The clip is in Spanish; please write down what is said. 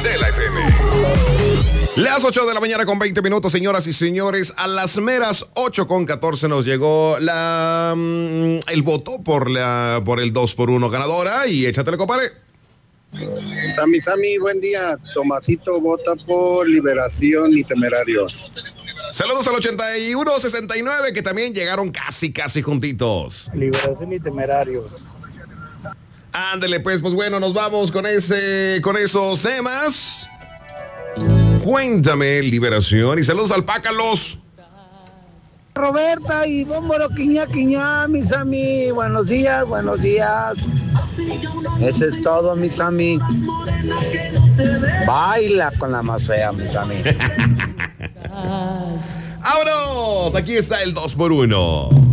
de la FM. Las 8 de la mañana con 20 minutos, señoras y señores. A las meras 8:14 nos llegó el voto por el 2x1 ganadora. Y échatele, compadre. Sammy, buen día. Tomasito vota por Liberación y Temerarios. Saludos al 8169, que también llegaron casi juntitos. Liberación y Temerarios. Ándele, pues bueno, nos vamos con esos temas. Cuéntame, Liberación, y saludos al Pácalos. Roberta y Bómboro Quiñá, mis amis. Buenos días. Eso es todo, mis amis. Baila con la más fea, mis amis. ¡Vámonos! Aquí está el 2x1.